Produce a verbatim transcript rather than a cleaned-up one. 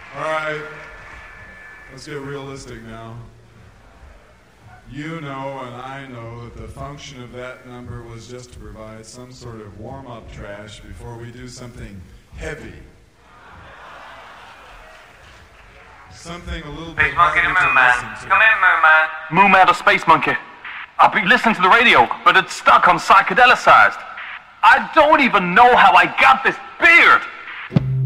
All right, let's get realistic now. You know and I know that the function of that number was just to provide some sort of warm-up trash before we do something heavy. Something a little Space bit Monkey to harder Moon to Man. listen to. Come in, Moon Man. Moon Man or Space Monkey? I've been listening to the radio, but it's stuck on psychedelicized. I don't even know how I got this beard.